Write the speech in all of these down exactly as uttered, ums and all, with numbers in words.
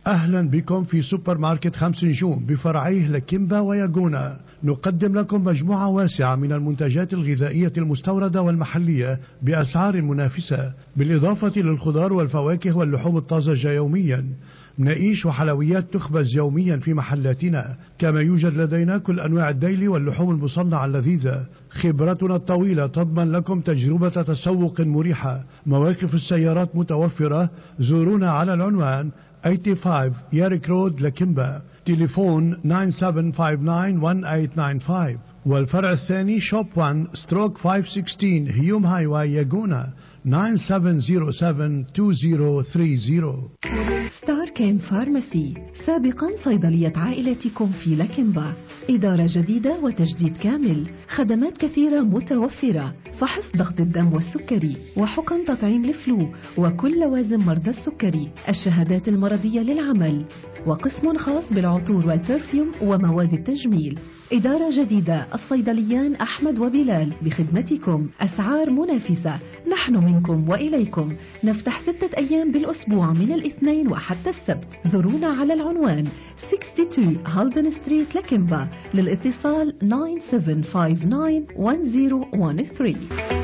أهلا بكم في سوبر ماركت خمس نجوم بفرعيه لكيمبا وياجونا. نقدم لكم مجموعة واسعة من المنتجات الغذائية المستوردة والمحلية بأسعار منافسة، بالإضافة للخضار والفواكه واللحوم الطازجة يوميا. مناقيش وحلويات تخبز يوميا في محلاتنا، كما يوجد لدينا كل أنواع الديلي واللحوم المصنعة اللذيذة. خبرتنا الطويلة تضمن لكم تجربة تسوق مريحة. مواقف السيارات متوفرة. زورونا على العنوان ثمانية وثمانين ياريك رود لكيمبا، تليفون تسعة سبعة خمسة تسعة واحد ثمانية تسعة خمسة. والفرع الثاني شوب واحد ستروك خمسمية وستة عشر هيوم هاي واي ياجونا تسعة سبعة صفر سبعة اثنين صفر ثلاثين. ستار كيم فارماسي، سابقا صيدلية عائلتكم في لكيمبا. إدارة جديدة وتجديد كامل، خدمات كثيرة متوفرة، فحص ضغط الدم والسكري، وحقن تطعيم الفلو وكل لوازم مرضى السكري، الشهادات المرضية للعمل، وقسم خاص بالعطور والبرفيوم ومواد التجميل. إدارة جديدة، الصيدليان أحمد وبلال بخدمتكم، أسعار منافسة. نحن منكم وإليكم، نفتح ستة أيام بالأسبوع من الاثنين وحتى السبت. زورونا على العنوان اثنين وستين هالدن ستريت لكيمبا، للاتصال تسعة سبعة خمسة تسعة واحد صفر واحد ثلاثة.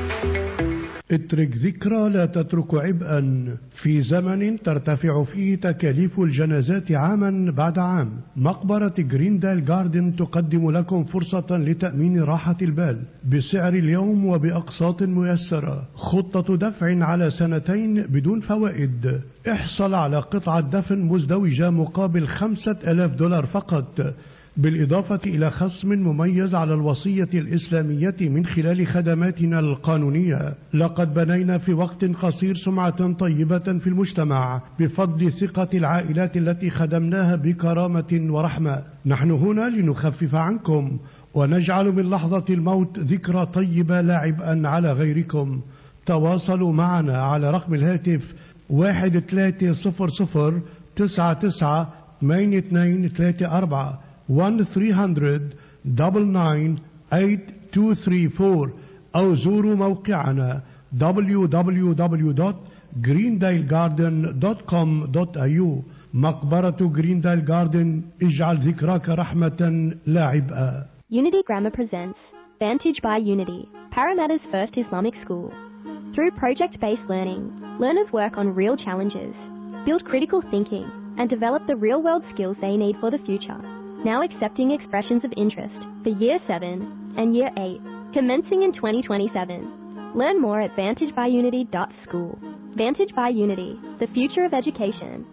اترك ذكرى لا تترك عبئا. في زمن ترتفع فيه تكاليف الجنازات عاما بعد عام، مقبرة جريندال جاردن تقدم لكم فرصة لتأمين راحة البال بسعر اليوم وبأقساط ميسرة. خطة دفع على سنتين بدون فوائد. احصل على قطعة دفن مزدوجة مقابل خمسة آلاف دولار فقط، بالإضافة إلى خصم مميز على الوصية الإسلامية من خلال خدماتنا القانونية. لقد بنينا في وقت قصير سمعة طيبة في المجتمع بفضل ثقة العائلات التي خدمناها بكرامة ورحمة. نحن هنا لنخفف عنكم ونجعل من لحظة الموت ذكرى طيبة لا عبئا على غيركم. تواصلوا معنا على رقم الهاتف واحد ثلاثة صفر صفر تسعة تسعة ثمانية اثنين ثلاثة أربعة واحد ثلاثمية تسعة تسعة ثمانية اثنين ثلاثة أربعة، أو زوروا موقعنا دبليو دبليو دبليو دوت جريندايل جاردن دوت كوم دوت إيه يو. مقبرة جريندايل جاردن، اجعل ذكراك رحمة لا عبئا. Unity Grammar presents Vantage by Unity, Parramatta's first Islamic school. Through project-based learning, learners work on real challenges, build critical thinking, and develop the real-world skills they need for the future. Now accepting expressions of interest for Year seven and Year eight, commencing in twenty twenty-seven. Learn more at vantage by unity dot school. Vantage by Unity, the future of education.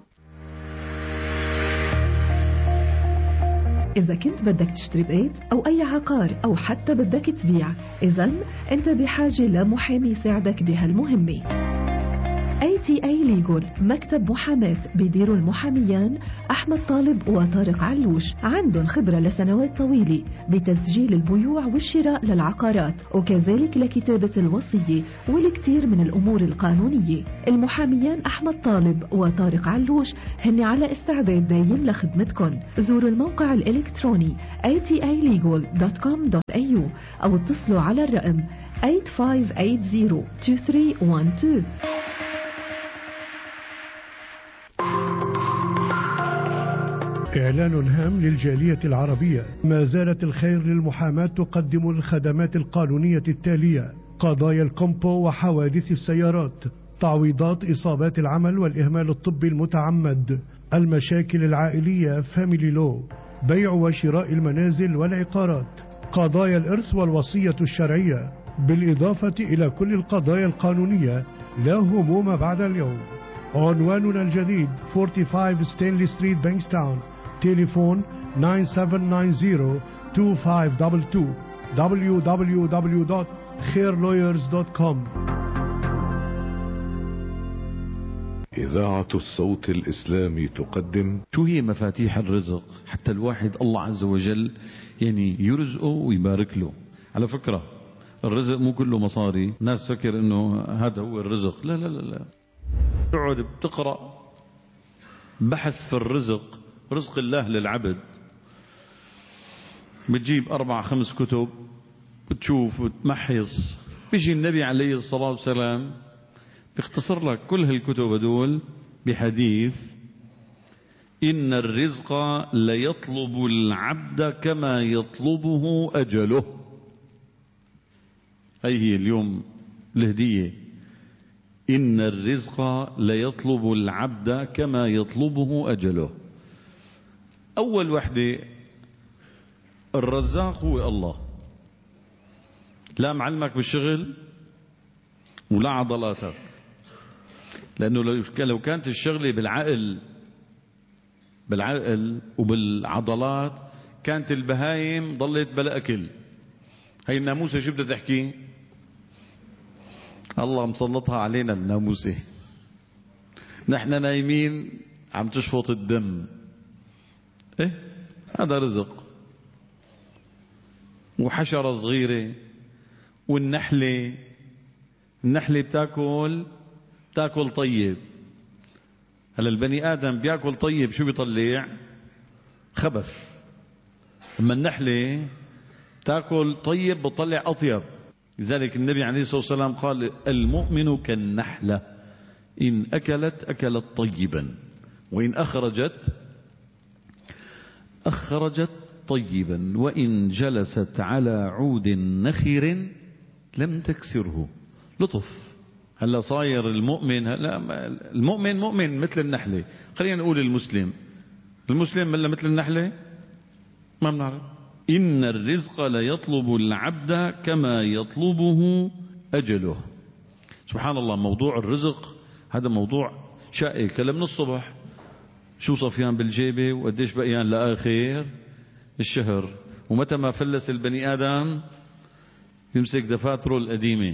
إذا كنت بدك تشتري بيت أو أي عقار أو حتى بدك تبيع، إذن أنت بحاجة لمحامي يساعدك بهالمهمة. إيه تي إيه Legal، مكتب محاماة بيديروا المحاميان أحمد طالب وطارق علوش. عندهم خبرة لسنوات طويلة بتسجيل البيوع والشراء للعقارات، وكذلك لكتابة الوصية والكثير من الأمور القانونية. المحاميان أحمد طالب وطارق علوش هن على استعداد دايم لخدمتكم. زوروا الموقع الإلكتروني إيه تي إيه ليجل دوت كوم دوت إيه يو أو اتصلوا على الرقم ثمانية خمسة ثمانية صفر اثنين ثلاثة واحد اثنين. إعلان هام للجالية العربية. ما زالت الخير للمحاماة تقدم الخدمات القانونية التالية: قضايا الكومبو وحوادث السيارات، تعويضات إصابات العمل والإهمال الطبي المتعمد، المشاكل العائلية فاميلي لو، بيع وشراء المنازل والعقارات، قضايا الإرث والوصية الشرعية، بالإضافة إلى كل القضايا القانونية. لا هموم بعد اليوم. عنواننا الجديد خمسة وأربعين ستانلي ستريت بانكستاون، تليفون تسعة سبعة تسعة صفر اثنين خمسة اثنين اثنين. دبليو دبليو دبليو دوت خير لويرز دوت كوم. إذاعة الصوت الإسلامي تقدم. شو هي مفاتيح الرزق حتى الواحد الله عز وجل يعني يرزقه ويبارك له؟ على فكرة الرزق مو كله مصاري. ناس فكر انه هذا هو الرزق، لا لا لا لا. تقعد بتقرأ بحث في الرزق، رزق الله للعبد، بتجيب أربع خمس كتب بتشوف وتمحص، بيجي النبي عليه الصلاة والسلام بيختصر لك كل هالكتب هدول بحديث إن الرزق ليطلب العبد كما يطلبه أجله. هي هي اليوم الهدية. إن الرزق ليطلب العبد كما يطلبه أجله. أول وحدة الرزاق هو الله، لا معلمك بالشغل ولا عضلاتك، لأنه لو كانت الشغلة بالعقل بالعقل وبالعضلات كانت البهايم ضلت بلا أكل. هي الناموسة شو بدها تحكي؟ الله مسلطها علينا الناموسة، نحن نايمين عم تشفط الدم. ايه هذا رزق. وحشرة صغيرة، والنحلة النحلة بتاكل بتاكل طيب. هلا البني آدم بياكل طيب شو بيطلع؟ خبث. اما النحلة تاكل طيب بتطلع أطيب. لذلك النبي عليه الصلاة والسلام قال المؤمن كالنحلة إن أكلت أكلت طيبا وإن أخرجت أخرجت طيبا وإن جلست على عود نخر لم تكسره. لطف. هلا صاير المؤمن، هلا المؤمن مؤمن مثل النحلة. خلينا نقول المسلم المسلم هلا مثل النحلة ما بنعرف. إن الرزق ليطلب العبد كما يطلبه أجله. سبحان الله. موضوع الرزق هذا موضوع شائك. هلا من الصبح شو صفيان بالجيبة وقديش بقيان لآخر الشهر، ومتى ما فلس البني آدم يمسك دفاتره القديمة.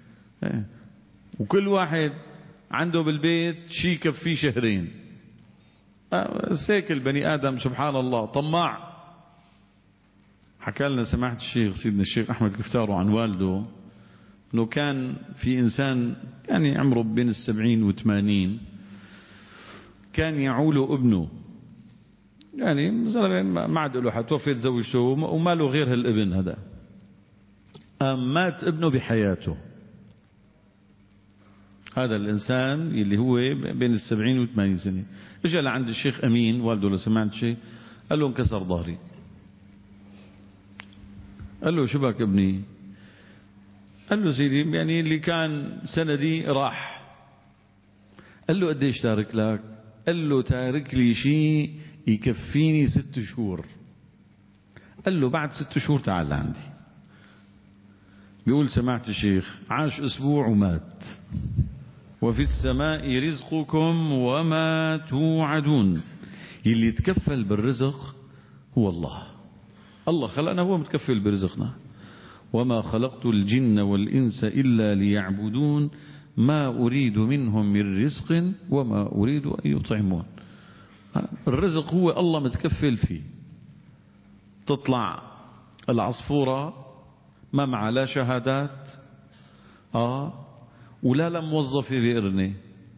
وكل واحد عنده بالبيت شيء يكفيه شهرين. سيك البني آدم سبحان الله طماع. حكى لنا سماحة الشيخ سيدنا الشيخ أحمد كفتاره عن والده أنه كان في إنسان يعني عمره بين السبعين والثمانين كان يعوله ابنه، يعني ما عاد له حتوفي تزوجته وما له غير هالابن هذا. أم مات ابنه بحياته. هذا الإنسان اللي هو بين السبعين والثمانين سنة اجى لعند الشيخ أمين والده لو سمعت شيء قال له انكسر ظهري. قال له شو بك ابني؟ قال له سيدي يعني اللي كان سندي راح. قال له قديش تارك لك؟ قال له تارك لي شيء يكفيني ست شهور. قال له بعد ست شهور تعال عندي. بيقول سمعت الشيخ عاش اسبوع ومات. وفي السماء رزقكم وما توعدون. اللي يتكفل بالرزق هو الله. الله خلقنا هو متكفل برزقنا. وما خلقت الجن والإنس إلا ليعبدون ما أريد منهم من رزق وما أريد أن يطعمون. الرزق هو الله متكفل فيه. تطلع العصفورة ما مع لا شهادات آه ولا لا موظفة بإرنة،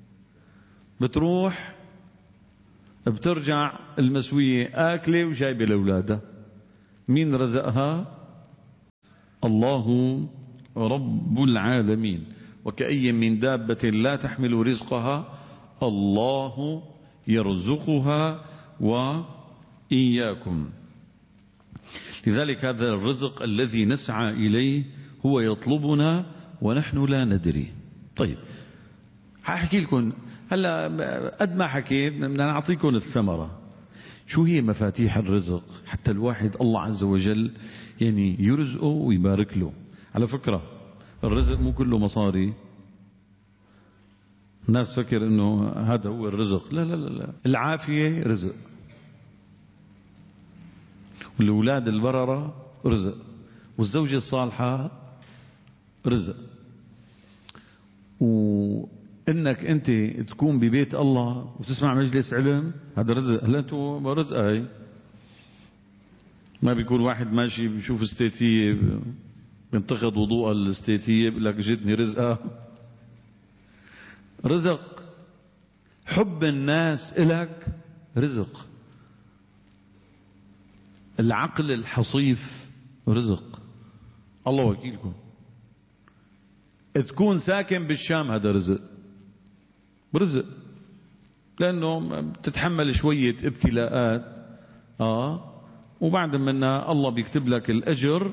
بتروح بترجع المسوية آكلة وجايبة لأولادها. مين رزقها؟ الله رب العالمين. وكأي من دابة لا تحمل رزقها الله يرزقها وإياكم. لذلك هذا الرزق الذي نسعى إليه هو يطلبنا ونحن لا ندري. طيب هحكي لكم هلا قد ما حكيت بدنا نعطيكم الثمرة. شو هي مفاتيح الرزق حتى الواحد الله عز وجل يعني يرزقه ويبارك له. على فكرة الرزق مو كله مصاري. الناس فكر انه هذا هو الرزق. لا لا لا, لا. العافية رزق، والأولاد البررة رزق، والزوجة الصالحة رزق، وإنك أنت تكون ببيت الله وتسمع مجلس علم هذا رزق. هلا أنتوا رزق. هاي ما بيكون واحد ماشي بيشوف استيتية بينتقد وضوء الاستيتية بيقول لك جتني رزقها. رزق. حب الناس إلك رزق. العقل الحصيف رزق. الله وكيلكم. تكون ساكن بالشام هذا رزق. برزق. لأنه بتتحمل شوية ابتلاءات آه وبعد منها الله بيكتب لك الأجر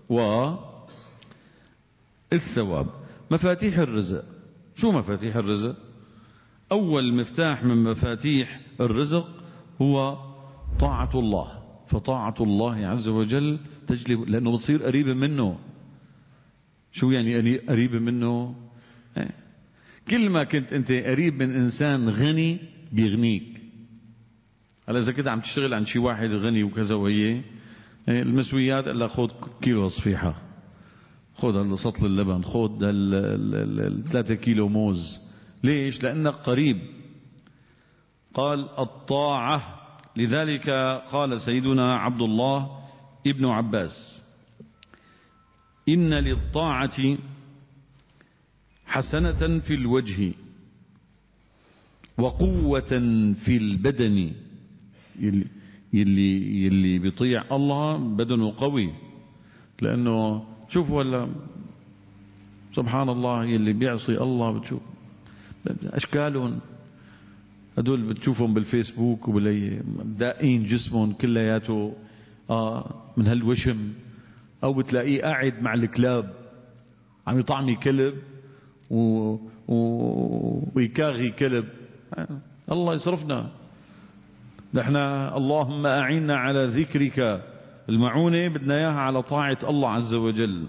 والثواب. مفاتيح الرزق. شو مفاتيح الرزق؟ أول مفتاح من مفاتيح الرزق هو طاعة الله. فطاعة الله عز وجل تجلب، لأنه بتصير قريبة منه. شو يعني قريبة منه؟ كل ما كنت أنت قريب من إنسان غني بيغنيك. هلا إذا كنت عم تشتغل عند شي واحد غني وكذا وهي المسويات، قال لك خذ كيلو صفيحة، خذ سطل اللبن، خذ ثلاثة كيلو موز. ليش؟ لأنك قريب. قال الطاعة. لذلك قال سيدنا عبد الله ابن عباس: إن للطاعة حسنة في الوجه وقوة في البدن. يلي, يلي, يلي بيطيع الله بدنه قوي. لأنه شوفوا هلا سبحان الله يلي بيعصي الله بتشوف أشكالهم، هدول بتشوفهم بالفيسبوك وبالي دائين جسمهم كلياته آه من هالوشم، أو بتلاقيه قاعد مع الكلاب عم يطعمي كلب و... و... ويكاغي كلب. الله يصرفنا نحن. اللهم أعنا على ذكرك. المعونة بدنا إياها على طاعة الله عز وجل.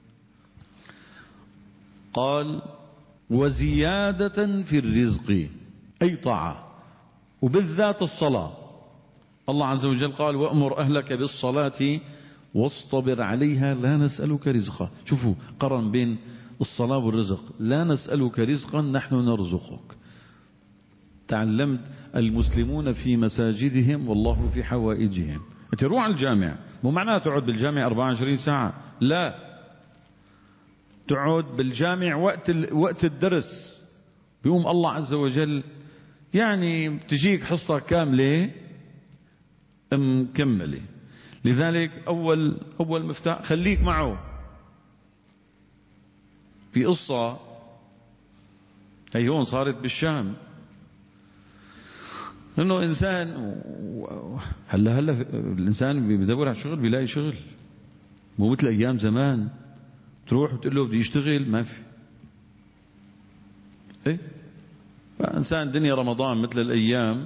قال وزيادة في الرزق، أي طاعة، وبالذات الصلاة. الله عز وجل قال وأمر أهلك بالصلاة واصطبر عليها لا نسألك رزقا. شوفوا قرن بين الصلاة والرزق. لا نسألك رزقا نحن نرزقك. تعلمت المسلمون في مساجدهم والله في حوائجهم. انت روح على الجامع، مو معناه تقعد بالجامع أربعة وعشرين ساعة، لا، تقعد بالجامع وقت وقت الدرس بيقوم الله عز وجل يعني تجيك حصة كاملة مكملة. لذلك أول أول مفتاح خليك معه. في قصة هي هون صارت بالشام، انه انسان هلا هلا الانسان بدور على شغل بيلاقي شغل، مو مثل ايام زمان تروح وتقول له بدي يشتغل ما في. ايه فانسان دنيا رمضان مثل الايام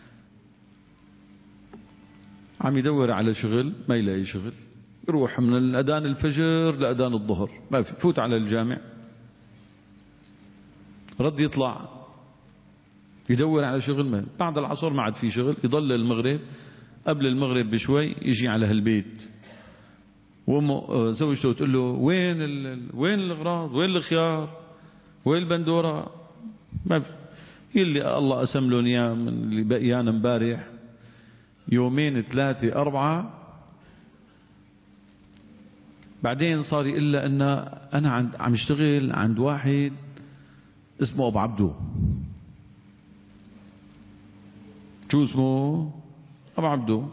عم يدور على شغل ما يلاقي شغل، يروح من الاذان الفجر لاذان الظهر ما في، فوت على الجامع رد يطلع يدور على شغل، ما بعد العصر ما عاد في شغل، يضل المغرب، قبل المغرب بشوي يجي على هالبيت وامه زوجته تقول له وين ال... وين الاغراض، وين الخيار، وين البندوره، ما في. يلي الله قسم لهم اياه من اللي بقيان امبارح يومين ثلاثه اربعه. بعدين صار يقول لها ان انا عند عم اشتغل عند واحد اسمه ابو عبدو. شو اسمه؟ ابو عبدو.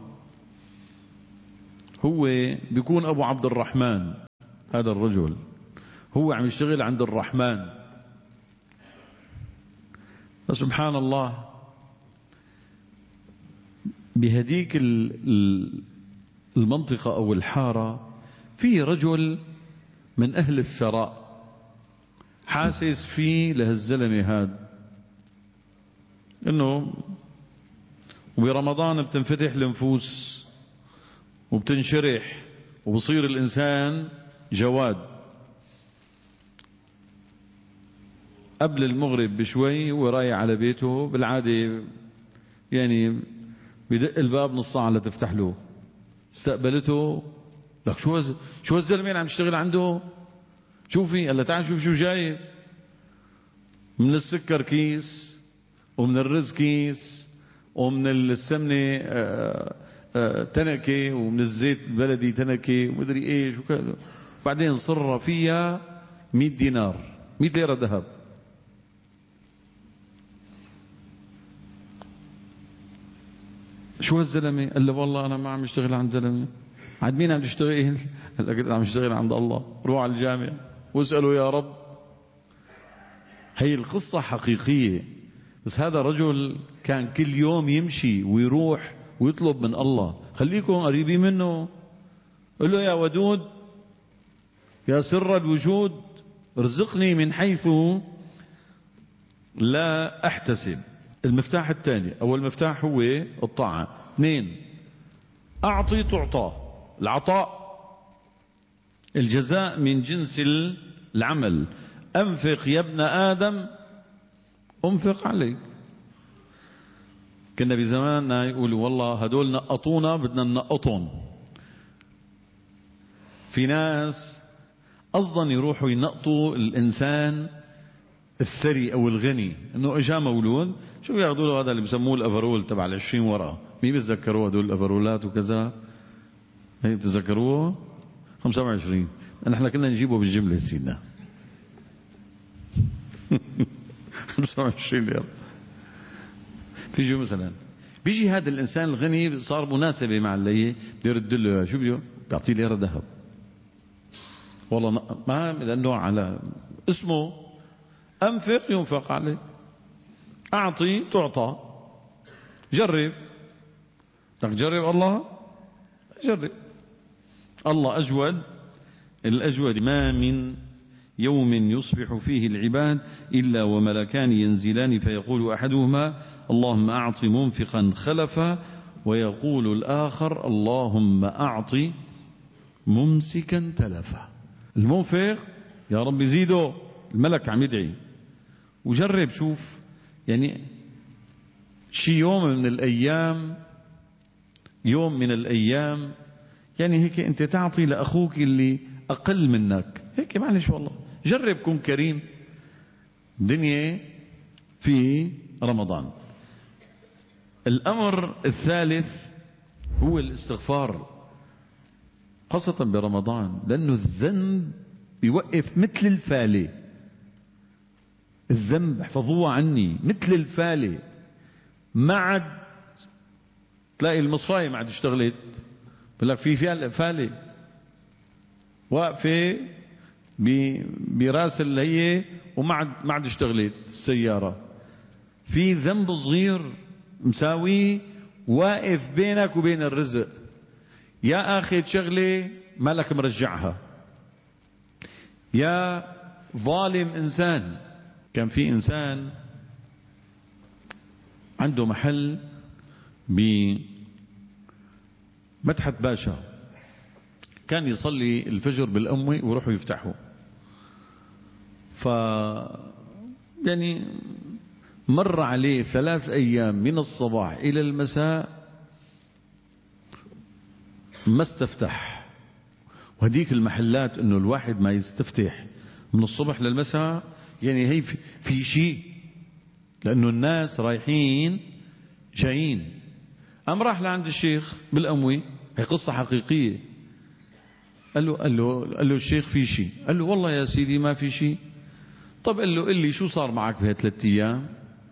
هو بيكون ابو عبد الرحمن. هذا الرجل هو عم يشتغل عند الرحمن. فسبحان الله بهديك المنطقة او الحارة في رجل من اهل الثراء حاسس فيه لهالزلمة هاد انه وبرمضان بتنفتح النفوس وبتنشرح وبصير الإنسان جواد. قبل المغرب بشوي هو رايح على بيته بالعادة يعني بدق الباب نص ساعة لتفتح له. استقبلته لك شو هز... شو هالزلمة عم تشتغل عنده؟ شوفي قال لها تعال شوف شو جاي. من السكر كيس ومن الرز كيس ومن السمنة تنكة ومن الزيت البلدي تنكة ومدري ايش وكذا. بعدين صر فيها مئة دينار مئة ليرة ذهب. شو هالزلمة؟ قال له والله انا ما عم اشتغل عند زلمة. عند مين عم تشتغل؟ قال لك عم اشتغل عند الله. روح على الجامع واسأله يا رب. هي القصة حقيقية. بس هذا رجل كان كل يوم يمشي ويروح ويطلب من الله. خليكم قريبين منه، قل له يا ودود يا سر الوجود ارزقني من حيث لا احتسب. المفتاح الثاني أو المفتاح هو الطاعة. اثنين، أعطي تعطى. العطاء الجزاء من جنس العمل. أنفق يا ابن آدم أنفق عليك. كنا بزماننا يقولوا والله هدول نقطونا بدنا ننقطهم. في ناس أصلا يروحوا ينقطوا الإنسان الثري أو الغني، إنه إجا مولود شو بياخذوا له هذا اللي بسموه الأفرول تبع العشرين ورقة. مين بيتذكروه هدول الأفرولات وكذا؟ هي بتتذكروه؟ خمسة وعشرين. نحن كنا نجيبه بالجملة سيدنا. خمسة وعشرين ليرة. بيجي مثلا بيجي هذا الإنسان الغني صار مناسبة مع اللي بده يرد له شو بده؟ بيعطيه ليرة ذهب. والله ما لأنه على اسمه أنفق ينفق عليه، أعطي تعطى. جرب، بدك تجرب الله؟ جرب. الله أجود الأجود. ما من يوم يصبح فيه العباد إلا وملكان ينزلان فيقول أحدهما اللهم أعط منفقا خلفا، ويقول الآخر اللهم أعط ممسكا تلفا. المنفق يا رب زيده، الملك عم يدعي. وجرب شوف يعني شي يوم من الأيام يوم من الأيام يعني هيك أنت تعطي لأخوك اللي أقل منك هيك، معلش والله جرب كن كريم. دنيا في رمضان. الأمر الثالث هو الاستغفار، خاصة برمضان، لأنه الذنب بيوقف مثل الفالي. الذنب احفظوه عني مثل الفالي، ما عاد تلاقي المصفاية ما عاد اشتغلت، بقول لك في فيها فالي واقفة براس اللي هي وما عاد ما عاد اشتغلت السيارة. في ذنب صغير مساويه واقف بينك وبين الرزق، يا اخذ شغلة مالك مرجعها، يا ظالم انسان. كان في انسان عنده محل بمدحت باشا، كان يصلي الفجر بالأمة ويروحوا يفتحوا. ف يعني مر عليه ثلاث أيام من الصباح إلى المساء ما استفتح. وهديك المحلات إنه الواحد ما يستفتح من الصبح للمساء يعني هي في, في شيء، لأنه الناس رايحين جايين. أم راح لعند الشيخ بالأموي، هي قصة حقيقية. قال له قال له قال له الشيخ في شيء؟ قال له والله يا سيدي ما في شيء. طب قال له قل لي شو صار معك بهي ثلاث أيام؟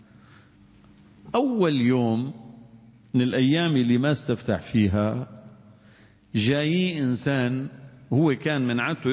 أول يوم من الأيام اللي ما استفتح فيها جاي إنسان هو كان من عادته